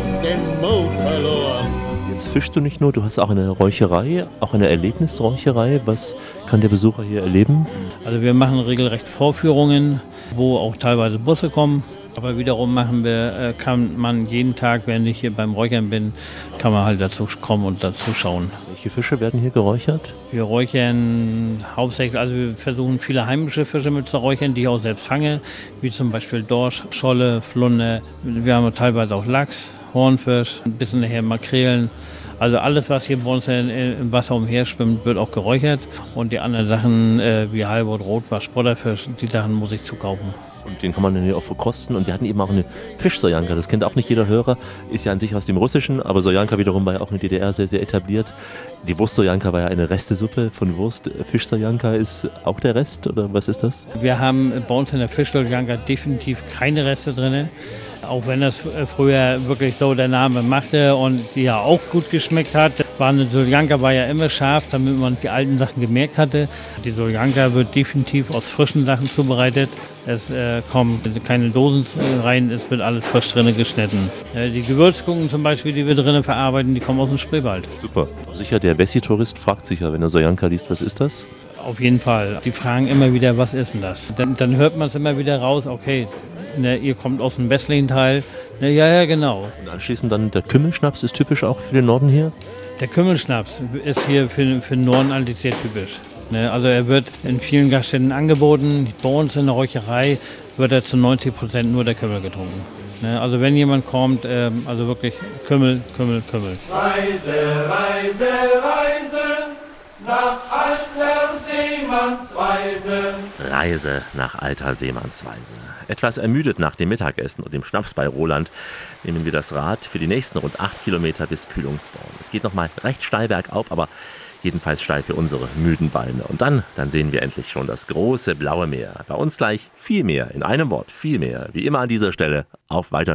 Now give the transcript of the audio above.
hast den Mut verloren. Jetzt fischst du nicht nur, du hast auch eine Räucherei, auch eine Erlebnisräucherei. Was kann der Besucher hier erleben? Also wir machen regelrecht Vorführungen, wo auch teilweise Busse kommen. Aber wiederum kann man jeden Tag, wenn ich hier beim Räuchern bin, kann man halt dazu kommen und dazu schauen. Welche Fische werden hier geräuchert? Wir räuchern hauptsächlich, also wir versuchen viele heimische Fische mit zu räuchern, die ich auch selbst fange, wie zum Beispiel Dorsch, Scholle, Flunne. Wir haben teilweise auch Lachs, Hornfisch, ein bisschen nachher Makrelen. Also alles, was hier bei uns im Wasser umherschwimmt, wird auch geräuchert. Und die anderen Sachen wie Halbot, Rotbarsch, Spotterfisch, die Sachen muss ich zukaufen. Und den kann man dann hier auch verkosten. Und wir hatten eben auch eine Fischsojanka. Das kennt auch nicht jeder Hörer. Ist ja an sich aus dem Russischen, aber Sojanka wiederum war ja auch in der DDR sehr, sehr etabliert. Die Wurstsojanka war ja eine Restesuppe von Wurst. Fischsojanka ist auch der Rest, oder was ist das? Wir haben bei uns in der Fischsojanka definitiv keine Reste drin. Auch wenn das früher wirklich so der Name machte und die ja auch gut geschmeckt hat. Eine Soljanka war ja immer scharf, damit man die alten Sachen gemerkt hatte. Die Soljanka wird definitiv aus frischen Sachen zubereitet. Es kommen keine Dosen rein, es wird alles frisch drinnen geschnitten. Die Gewürzgurken zum Beispiel, die wir drinnen verarbeiten, die kommen aus dem Spreewald. Super. Sicher, der Wessi-Tourist fragt sich ja, wenn er Sojanka liest, was ist das? Auf jeden Fall. Die fragen immer wieder, was ist denn das? Dann hört man es immer wieder raus, okay, ihr kommt aus dem westlichen Teil. Ja, genau. Und anschließend dann der Kümmelschnaps ist typisch auch für den Norden hier? Der Kümmelschnaps ist hier für den Norden eigentlich sehr typisch. Also er wird in vielen Gaststätten angeboten. Bei uns in der Räucherei wird er zu 90% nur der Kümmel getrunken. Also wenn jemand kommt, also wirklich Kümmel, Kümmel, Kümmel. Reise, Reise, Reise nach alter Seemannsweise. Reise nach alter Seemannsweise. Etwas ermüdet nach dem Mittagessen und dem Schnaps bei Roland nehmen wir das Rad für die nächsten rund 8 Kilometer bis Kühlungsborn. Es geht nochmal recht steil bergauf, aber jedenfalls steil für unsere müden Beine. Und dann sehen wir endlich schon das große blaue Meer. Bei uns gleich viel mehr, in einem Wort viel mehr. Wie immer an dieser Stelle, auf Weitersehen.